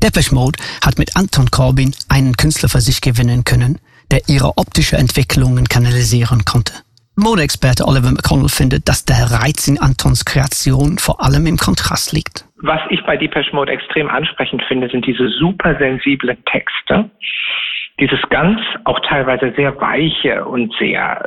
Depeche Mode hat mit Anton Corbijn einen Künstler für sich gewinnen können, der ihre optische Entwicklungen kanalisieren konnte. Modeexperte Oliver McConnell findet, dass der Reiz in Antons Kreation vor allem im Kontrast liegt. Was ich bei Depeche Mode extrem ansprechend finde, sind diese super sensiblen Texte. Dieses ganz, auch teilweise sehr weiche und sehr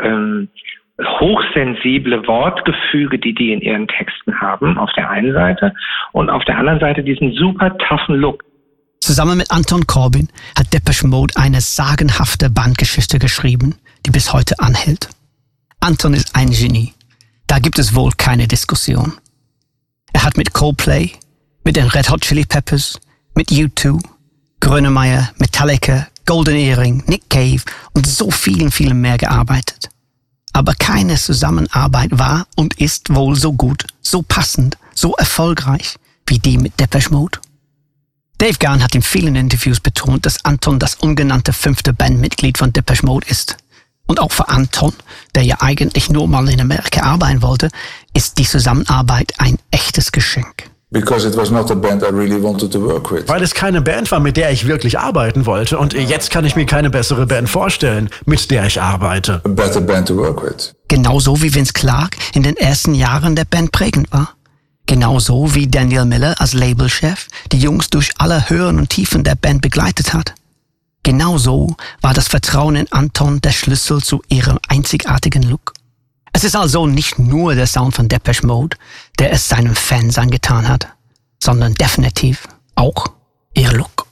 hochsensible Wortgefüge, die in ihren Texten haben, auf der einen Seite. Und auf der anderen Seite diesen super toughen Look. Zusammen mit Anton Corbijn hat Depeche Mode eine sagenhafte Bandgeschichte geschrieben, die bis heute anhält. Anton ist ein Genie. Da gibt es wohl keine Diskussion. Er hat mit Coldplay, mit den Red Hot Chili Peppers, mit U2, Grönemeyer, Metallica, Golden Earring, Nick Cave und so vielen mehr gearbeitet. Aber keine Zusammenarbeit war und ist wohl so gut, so passend, so erfolgreich wie die mit Depeche Mode. Dave Gahan hat in vielen Interviews betont, dass Anton das ungenannte 5. Bandmitglied von Depeche Mode ist. Und auch für Anton, der ja eigentlich nur mal in Amerika arbeiten wollte, ist die Zusammenarbeit ein echtes Geschenk. Because it was not a band I really wanted to work with. Weil es keine Band war, mit der ich wirklich arbeiten wollte. Und jetzt kann ich mir keine bessere Band vorstellen, mit der ich arbeite. A better band to work with. Genauso wie Vince Clarke in den ersten Jahren der Band prägend war. Genauso wie Daniel Miller als Labelchef die Jungs durch alle Höhen und Tiefen der Band begleitet hat. Genauso war das Vertrauen in Anton der Schlüssel zu ihrem einzigartigen Look. Es ist also nicht nur der Sound von Depeche Mode, der es seinen Fans angetan hat, sondern definitiv auch ihr Look.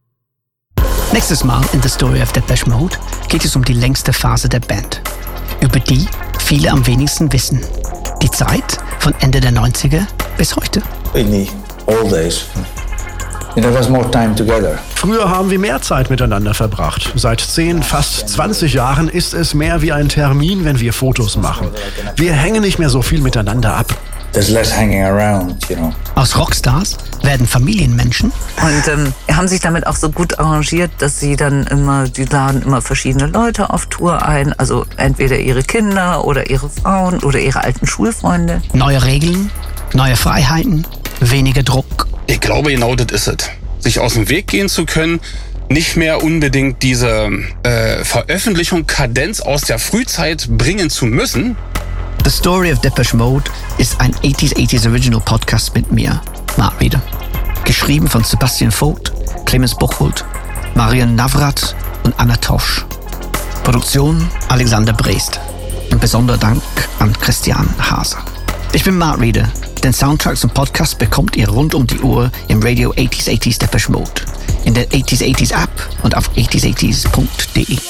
Nächstes Mal in The Story of Depeche Mode geht es um die längste Phase der Band, über die viele am wenigsten wissen. Die Zeit von Ende der 90er bis heute. In the old days. There was more time together. Früher haben wir mehr Zeit miteinander verbracht. Seit 10, fast 20 Jahren ist es mehr wie ein Termin, wenn wir Fotos machen. Wir hängen nicht mehr so viel miteinander ab. There's less hanging around, you know. Aus Rockstars werden Familienmenschen. Und haben sich damit auch so gut arrangiert, dass die laden immer verschiedene Leute auf Tour ein. Also entweder ihre Kinder oder ihre Frauen oder ihre alten Schulfreunde. Neue Regeln, neue Freiheiten, weniger Druck. Ich glaube, genau das ist es. Sich aus dem Weg gehen zu können, nicht mehr unbedingt diese Veröffentlichung Kadenz aus der Frühzeit bringen zu müssen. The Story of Depeche Mode ist ein 80s Original Podcast mit mir, Mark Reeder. Geschrieben von Sebastian Vogt, Clemens Buchholz, Marian Navrat und Anna Tosch. Produktion Alexander Brest. Und besonderer Dank an Christian Haser. Ich bin Mark Reeder. Den Soundtrack zum Podcast bekommt ihr rund um die Uhr im Radio 80s Depeche Mode, in der 80s App und auf 80s80s.de.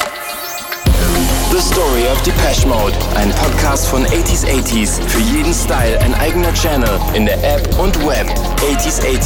The Story of Depeche Mode, ein Podcast von 80s. Für jeden Style ein eigener Channel in der App und Web. 80s80